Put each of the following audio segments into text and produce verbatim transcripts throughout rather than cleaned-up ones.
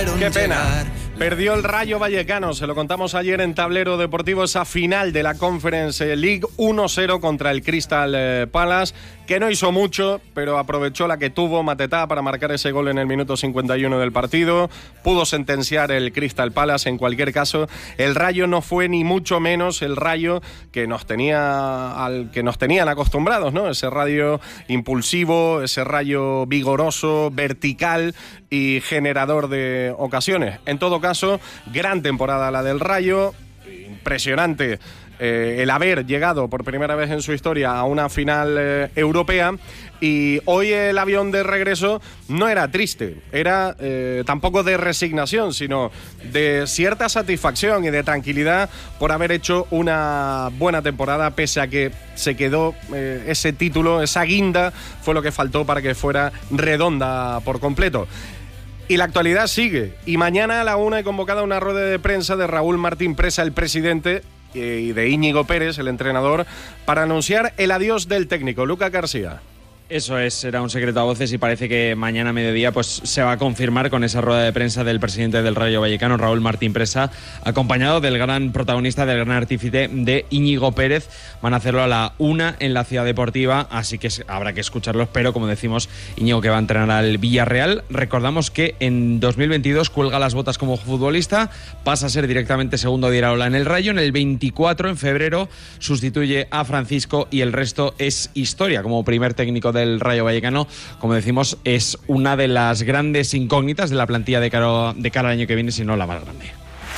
vieron Qué pena. llegar. Perdió el Rayo Vallecano, se lo contamos ayer en Tablero Deportivo, esa final de la Conference League uno cero contra el Crystal Palace, que no hizo mucho, pero aprovechó la que tuvo Matetá para marcar ese gol en el minuto cincuenta y uno del partido. Pudo sentenciar el Crystal Palace. En cualquier caso, el Rayo no fue ni mucho menos el Rayo que nos tenía al que nos tenían acostumbrados, ¿no? Ese Rayo impulsivo, ese Rayo vigoroso, vertical y generador de ocasiones. En todo caso, gran temporada la del Rayo, impresionante eh, el haber llegado por primera vez en su historia a una final eh, europea, y hoy el avión de regreso no era triste, era eh, tampoco de resignación, sino de cierta satisfacción y de tranquilidad por haber hecho una buena temporada, pese a que se quedó eh, ese título, esa guinda fue lo que faltó para que fuera redonda por completo. Y la actualidad sigue. Y mañana a la una he convocado una rueda de prensa de Raúl Martín Presa, el presidente, y de Íñigo Pérez, el entrenador, para anunciar el adiós del técnico. Lucas García. Eso es, era un secreto a voces y parece que mañana a mediodía pues se va a confirmar con esa rueda de prensa del presidente del Rayo Vallecano, Raúl Martín Presa, acompañado del gran protagonista, del gran artífice de Íñigo Pérez. Van a hacerlo a la una en la Ciudad Deportiva, así que habrá que escucharlos, pero como decimos, Íñigo que va a entrenar al Villarreal. Recordamos que en dos mil veintidós cuelga las botas como futbolista, pasa a ser directamente segundo de Iraola en el Rayo. En el veinticuatro, en febrero, sustituye a Francisco y el resto es historia como primer técnico de el Rayo Vallecano. Como decimos, es una de las grandes incógnitas de la plantilla de cara, de cara al año que viene, si no la más grande.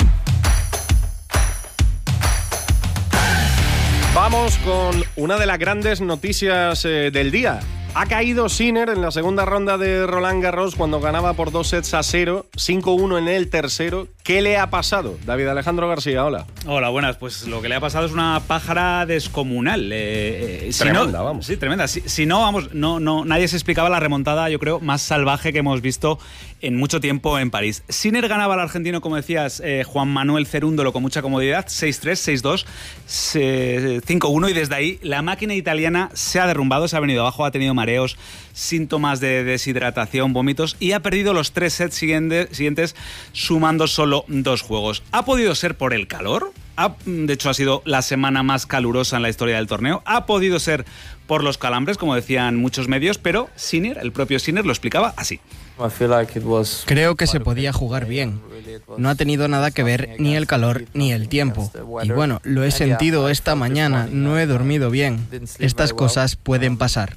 Vamos con una de las grandes noticias eh, del día. Ha caído Sinner en la segunda ronda de Roland Garros cuando ganaba por dos sets a cero, cinco uno en el tercero. ¿Qué le ha pasado? David Alejandro García, hola. Hola, buenas. Pues lo que le ha pasado es una pájara descomunal. Eh, eh, si tremenda, no, vamos. Sí, tremenda. Si, si no, vamos, no, no, nadie se explicaba la remontada, yo creo, más salvaje que hemos visto en mucho tiempo en París. Sinner ganaba al argentino, como decías, eh, Juan Manuel Cerúndolo con mucha comodidad, seis tres, seis dos, cinco uno, y desde ahí la máquina italiana se ha derrumbado, se ha venido abajo, ha tenido mareos, síntomas de deshidratación, vómitos, y ha perdido los tres sets siguientes, siguientes sumando solo dos juegos. ¿Ha podido ser por el calor? Ha, de hecho, ha sido la semana más calurosa en la historia del torneo. Ha podido ser por los calambres, como decían muchos medios, pero Sinner, el propio Sinner, lo explicaba así. Creo que se podía jugar bien. No ha tenido nada que ver ni el calor ni el tiempo. Y bueno, lo he sentido esta mañana, no he dormido bien. Estas cosas pueden pasar.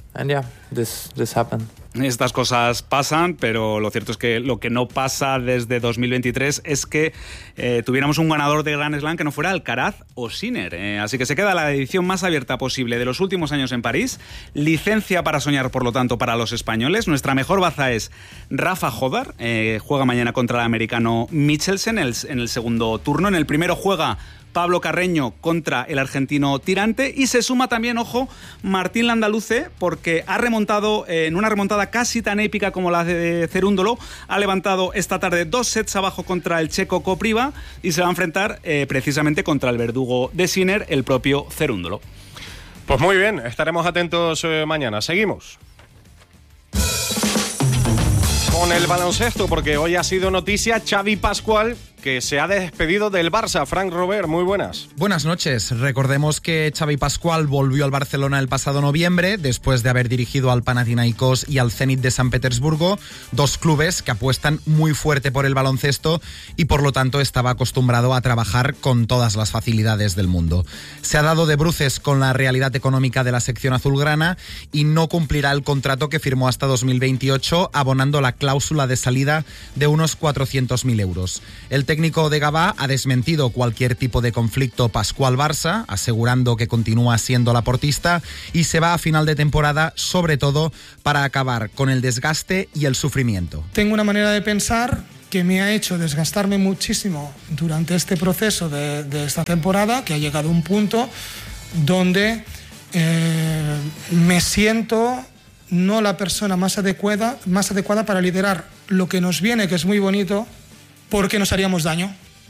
Estas cosas pasan, pero lo cierto es que lo que no pasa desde dos mil veintitrés es que eh, tuviéramos un ganador de Grand Slam que no fuera Alcaraz o Sinner. Eh, así que se queda la edición más abierta posible de los últimos años en París. Licencia para soñar, por lo tanto, para los españoles. Nuestra mejor baza es Rafa Jodar. Eh, juega mañana contra el americano Michelsen en el, en el segundo turno. En el primero juega Pablo Carreño contra el argentino Tirante, y se suma también, ojo, Martín Landaluce, porque ha remontado eh, en una remontada casi tan épica como la de Cerúndolo. Ha levantado esta tarde dos sets abajo contra el checo Kopriva y se va a enfrentar eh, precisamente contra el verdugo de Sinner, el propio Cerúndolo. Pues muy bien, estaremos atentos eh, mañana. Seguimos con el baloncesto, porque hoy ha sido noticia Xavi Pascual, que se ha despedido del Barça. Frank Robert, muy buenas. Buenas noches. Recordemos que Xavi Pascual volvió al Barcelona el pasado noviembre, después de haber dirigido al Panathinaikos y al Zenit de San Petersburgo, dos clubes que apuestan muy fuerte por el baloncesto y por lo tanto estaba acostumbrado a trabajar con todas las facilidades del mundo. Se ha dado de bruces con la realidad económica de la sección azulgrana y no cumplirá el contrato que firmó hasta dos mil veintiocho, abonando la cláusula de salida de unos cuatrocientos mil euros. El El técnico de Gavà ha desmentido cualquier tipo de conflicto Pascual-Barça, asegurando que continúa siendo laportista y se va a final de temporada, sobre todo para acabar con el desgaste y el sufrimiento. Tengo una manera de pensar que me ha hecho desgastarme muchísimo durante este proceso de, de esta temporada, que ha llegado a un punto donde eh, me siento no la persona más adecuada, más adecuada para liderar lo que nos viene, que es muy bonito, porque nos haríamos daño.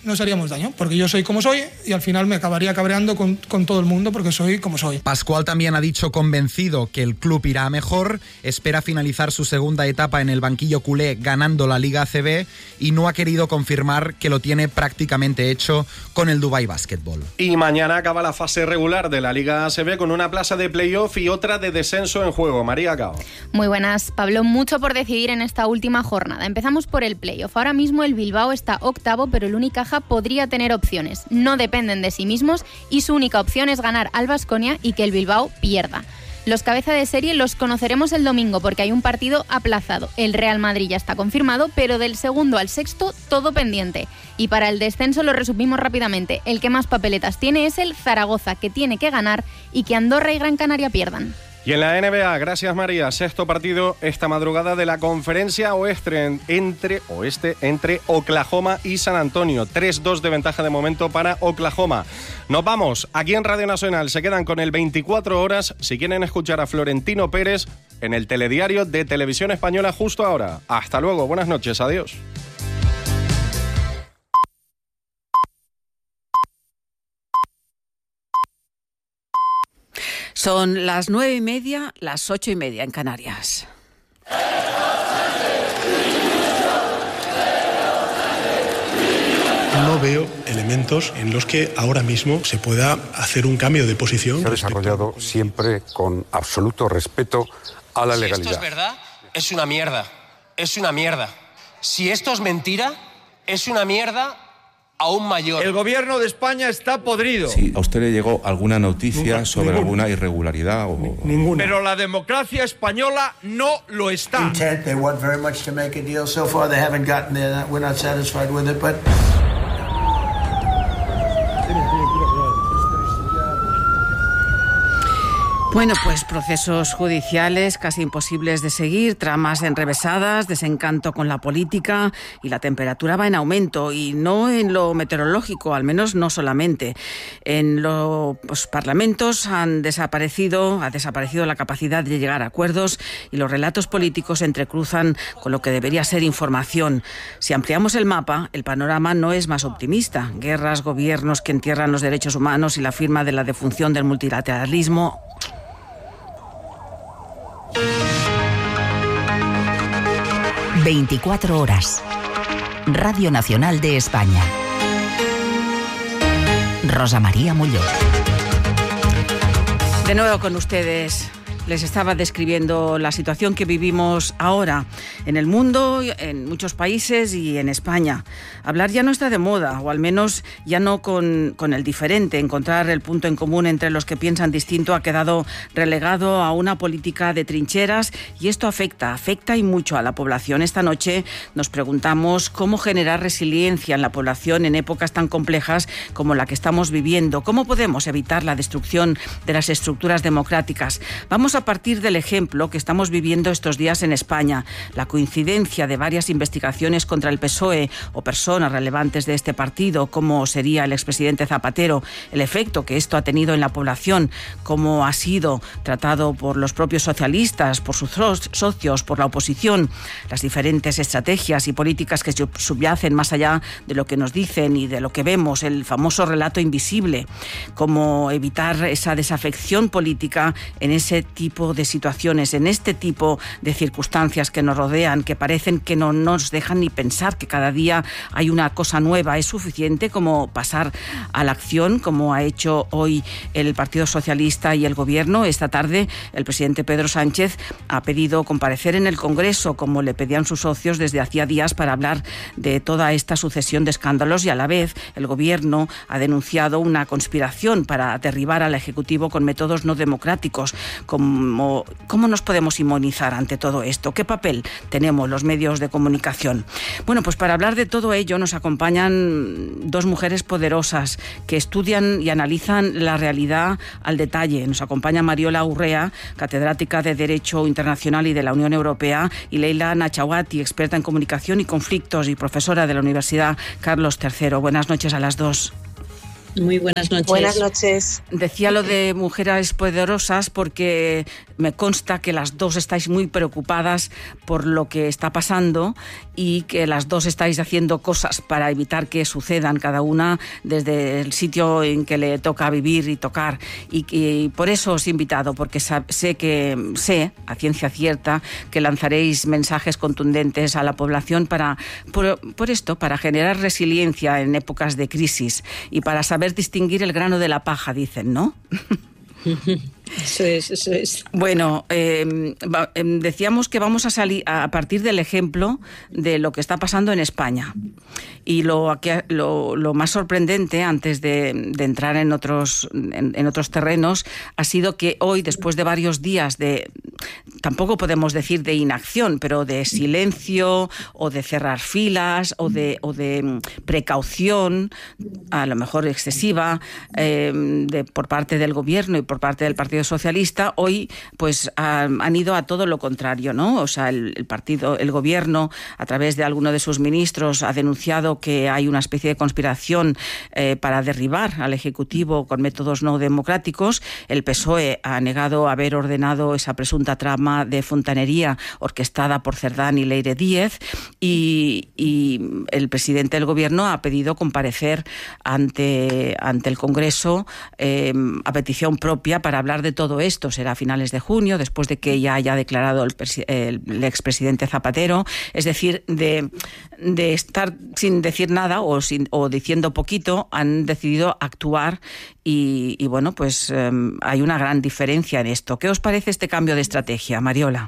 nos haríamos daño, porque yo soy como soy y al final me acabaría cabreando con, con todo el mundo porque soy como soy. Pascual también ha dicho convencido que el club irá a mejor, espera finalizar su segunda etapa en el banquillo culé ganando la Liga A C B y no ha querido confirmar que lo tiene prácticamente hecho con el Dubai Basketball. Y mañana acaba la fase regular de la Liga A C B con una plaza de playoff y otra de descenso en juego. María Cao. Muy buenas, Pablo. Mucho por decidir en esta última jornada. Empezamos por el playoff. Ahora mismo el Bilbao está octavo, pero el Unicaja podría tener opciones. No dependen de sí mismos y su única opción es ganar al Baskonia y que el Bilbao pierda. Los cabeza de serie los conoceremos el domingo porque hay un partido aplazado. El Real Madrid ya está confirmado, pero del segundo al sexto todo pendiente. Y para el descenso lo resumimos rápidamente. El que más papeletas tiene es el Zaragoza, que tiene que ganar y que Andorra y Gran Canaria pierdan. Y en la N B A, gracias María, sexto partido esta madrugada de la conferencia oeste entre, oeste, entre Oklahoma y San Antonio. tres dos de ventaja de momento para Oklahoma. Nos vamos, aquí en Radio Nacional se quedan con el veinticuatro horas si quieren escuchar a Florentino Pérez en el telediario de Televisión Española justo ahora. Hasta luego, buenas noches, adiós. Son las nueve y media, las ocho y media en Canarias. No veo elementos en los que ahora mismo se pueda hacer un cambio de posición. Se ha desarrollado siempre con absoluto respeto a la legalidad. Si esto es verdad, es una mierda. Es una mierda. Si esto es mentira, es una mierda aún mayor. El gobierno de España está podrido. Si a usted le llegó alguna noticia Nunca, sobre ninguna. alguna irregularidad o... Ninguna. Pero la democracia española no lo está. They want very much to make a deal. So far they haven't gotten there. We're not satisfied with it, but Bueno, pues procesos judiciales casi imposibles de seguir, tramas enrevesadas, desencanto con la política y la temperatura va en aumento y no en lo meteorológico, al menos no solamente. En los parlamentos han desaparecido, ha desaparecido la capacidad de llegar a acuerdos y los relatos políticos se entrecruzan con lo que debería ser información. Si ampliamos el mapa, el panorama no es más optimista. Guerras, gobiernos que entierran los derechos humanos y la firma de la defunción del multilateralismo. veinticuatro horas. Radio Nacional de España. Rosa María Molló. De nuevo con ustedes. Les estaba describiendo la situación que vivimos ahora en el mundo, en muchos países y en España. Hablar ya no está de moda, o al menos ya no con, con el diferente. Encontrar el punto en común entre los que piensan distinto ha quedado relegado a una política de trincheras y esto afecta, afecta y mucho a la población. Esta noche nos preguntamos cómo generar resiliencia en la población en épocas tan complejas como la que estamos viviendo. ¿Cómo podemos evitar la destrucción de las estructuras democráticas? Vamos a partir del ejemplo que estamos viviendo estos días en España, la coincidencia de varias investigaciones contra el P S O E o personas relevantes de este partido, como sería el expresidente Zapatero, el efecto que esto ha tenido en la población, cómo ha sido tratado por los propios socialistas, por sus socios, por la oposición, las diferentes estrategias y políticas que subyacen más allá de lo que nos dicen y de lo que vemos, el famoso relato invisible, cómo evitar esa desafección política en ese tipo de situaciones, en este tipo de circunstancias que nos rodean, que parecen que no nos dejan ni pensar que cada día hay una cosa nueva. Es suficiente como pasar a la acción, como ha hecho hoy el Partido Socialista y el Gobierno. Esta tarde el presidente Pedro Sánchez ha pedido comparecer en el Congreso, como le pedían sus socios desde hacía días, para hablar de toda esta sucesión de escándalos, y a la vez el Gobierno ha denunciado una conspiración para derribar al Ejecutivo con métodos no democráticos. Como ¿Cómo nos podemos inmunizar ante todo esto? ¿Qué papel tenemos los medios de comunicación? Bueno, pues para hablar de todo ello nos acompañan dos mujeres poderosas que estudian y analizan la realidad al detalle. Nos acompaña Mariola Urrea, catedrática de Derecho Internacional y de la Unión Europea, y Leila Nachawati, experta en comunicación y conflictos y profesora de la Universidad Carlos tercero. Buenas noches a las dos. Muy buenas noches. Buenas noches. Decía lo de mujeres poderosas porque me consta que las dos estáis muy preocupadas por lo que está pasando y que las dos estáis haciendo cosas para evitar que sucedan, cada una desde el sitio en que le toca vivir y tocar. Y, y por eso os he invitado, porque sé que sé, a ciencia cierta, que lanzaréis mensajes contundentes a la población para por, por esto, para generar resiliencia en épocas de crisis y para saber distinguir el grano de la paja, dicen, ¿no? Eso es, eso es. Bueno, eh, va, eh, decíamos que vamos a salir a partir del ejemplo de lo que está pasando en España. Y lo, lo, lo más sorprendente, antes de, de entrar en otros, en, en otros terrenos, ha sido que hoy, después de varios días de, tampoco podemos decir de inacción, pero de silencio o de cerrar filas o de, o de precaución, a lo mejor excesiva, eh, de, por parte del gobierno y por parte del Partido Socialista, hoy pues han, han ido a todo lo contrario, ¿no? O sea, el, el partido, el gobierno, a través de alguno de sus ministros, ha denunciado que hay una especie de conspiración eh, para derribar al Ejecutivo con métodos no democráticos. El P S O E ha negado haber ordenado esa presunta trama de fontanería orquestada por Cerdán y Leire Díez, y, y el presidente del gobierno ha pedido comparecer ante, ante el Congreso eh, a petición propia para hablar de todo esto. Será a finales de junio, después de que ya haya declarado el, el, el expresidente Zapatero. Es decir, de, de estar sin decir nada o, sin, o diciendo poquito, han decidido actuar y, y bueno, pues eh, hay una gran diferencia en esto. ¿Qué os parece este cambio de estrategia, Mariola?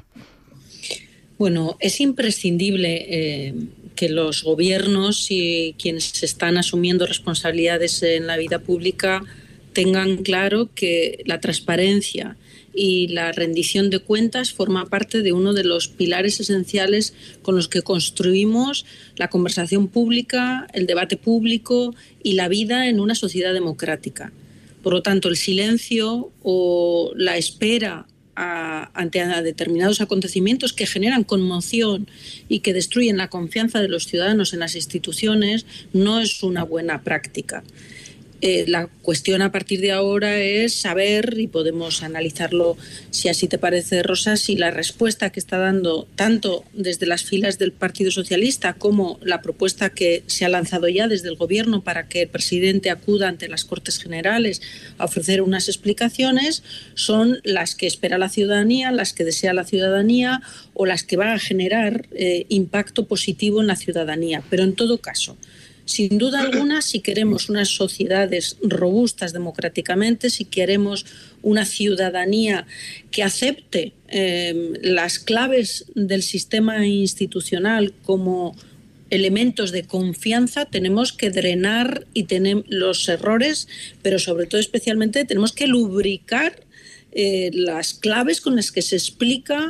Bueno, es imprescindible eh, que los gobiernos y quienes están asumiendo responsabilidades en la vida pública tengan claro que la transparencia y la rendición de cuentas forma parte de uno de los pilares esenciales con los que construimos la conversación pública, el debate público y la vida en una sociedad democrática. Por lo tanto, el silencio o la espera a, ante a determinados acontecimientos que generan conmoción y que destruyen la confianza de los ciudadanos en las instituciones no es una buena práctica. Eh, la cuestión a partir de ahora es saber, y podemos analizarlo si así te parece, Rosa, si la respuesta que está dando tanto desde las filas del Partido Socialista como la propuesta que se ha lanzado ya desde el Gobierno para que el presidente acuda ante las Cortes Generales a ofrecer unas explicaciones son las que espera la ciudadanía, las que desea la ciudadanía o las que van a generar eh, impacto positivo en la ciudadanía. Pero en todo caso, sin duda alguna, si queremos unas sociedades robustas democráticamente, si queremos una ciudadanía que acepte eh, las claves del sistema institucional como elementos de confianza, tenemos que drenar y tener los errores, pero sobre todo especialmente tenemos que lubricar eh, las claves con las que se explica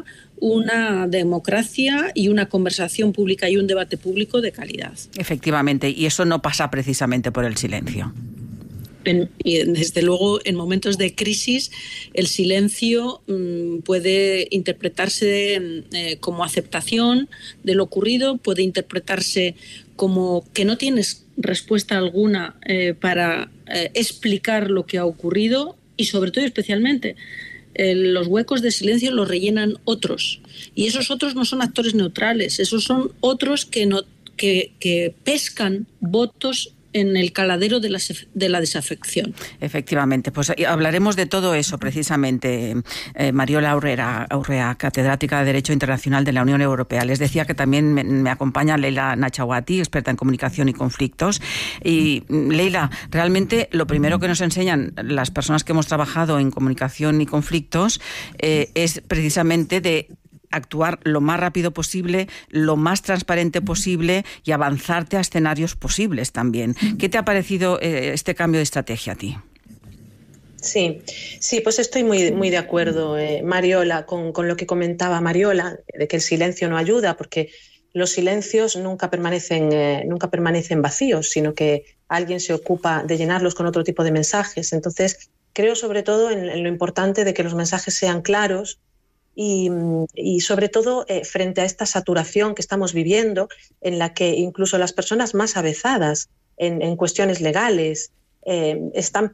una democracia y una conversación pública y un debate público de calidad. Efectivamente, y eso no pasa precisamente por el silencio. En, y desde luego, en momentos de crisis, el silencio mmm, puede interpretarse eh, como aceptación de lo ocurrido, puede interpretarse como que no tienes respuesta alguna eh, para eh, explicar lo que ha ocurrido y, sobre todo, especialmente, los huecos de silencio los rellenan otros. Y esos otros no son actores neutrales, esos son otros que, no, que, que pescan votos en el caladero de la, de la desafección. Efectivamente, pues hablaremos de todo eso precisamente. Eh, Mariola Urrea, Urrea, catedrática de Derecho Internacional de la Unión Europea. Les decía que también me, me acompaña Leila Nachawati, experta en comunicación y conflictos. Y Leila, realmente lo primero que nos enseñan las personas que hemos trabajado en comunicación y conflictos eh, es precisamente de actuar lo más rápido posible, lo más transparente posible y avanzarte a escenarios posibles también. ¿Qué te ha parecido eh, este cambio de estrategia a ti? Sí, sí, pues estoy muy, muy de acuerdo, eh, Mariola, con, con lo que comentaba Mariola, de que el silencio no ayuda, porque los silencios nunca permanecen, eh, nunca permanecen vacíos, sino que alguien se ocupa de llenarlos con otro tipo de mensajes. Entonces, creo sobre todo en, en lo importante de que los mensajes sean claros, Y, y sobre todo eh, frente a esta saturación que estamos viviendo, en la que incluso las personas más avezadas en, en cuestiones legales eh, están